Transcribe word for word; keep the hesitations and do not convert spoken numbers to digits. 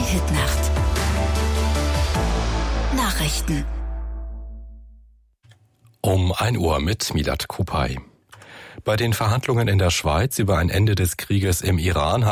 Hitnacht. Nachrichten. Um ein Uhr mit Milad Kupay. Bei den Verhandlungen in der Schweiz über ein Ende des Krieges im Iran hat